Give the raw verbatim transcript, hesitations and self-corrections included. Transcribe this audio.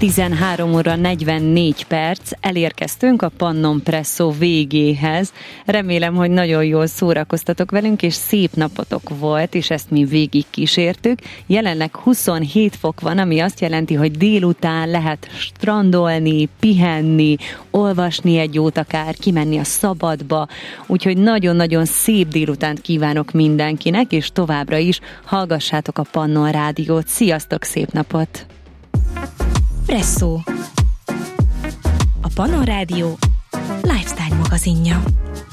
tizenhárom óra negyvennégy perc, elérkeztünk a Pannon Presszó végéhez. Remélem, hogy nagyon jól szórakoztatok velünk, és szép napotok volt, és ezt mi végig kísértük. Jelenleg huszonhét fok van, ami azt jelenti, hogy délután lehet strandolni, pihenni, olvasni egy jót akár, kimenni a szabadba. Úgyhogy nagyon-nagyon szép délutánt kívánok mindenkinek, és továbbra is hallgassátok a Pannon Rádiót. Sziasztok, szép napot! Presszó. A Pannon Rádió lifestyle magazinja.